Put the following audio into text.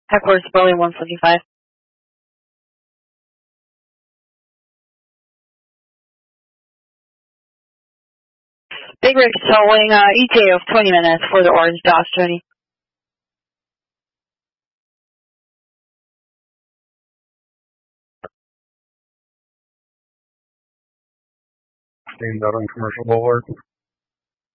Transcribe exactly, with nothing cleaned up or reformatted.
Headquarters Burley one fifty-five. Big Rig towing, uh, E T A of twenty minutes for the orange Dodge twenty. James out on Commercial Boulevard.